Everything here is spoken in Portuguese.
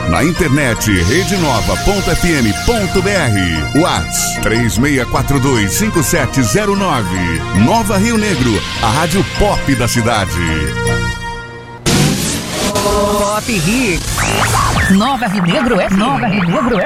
Na internet redenova.fm.br. Whats 36425709. Nova Rio Negro, a rádio pop da cidade. Pop Hits. Nova Rio Negro FM.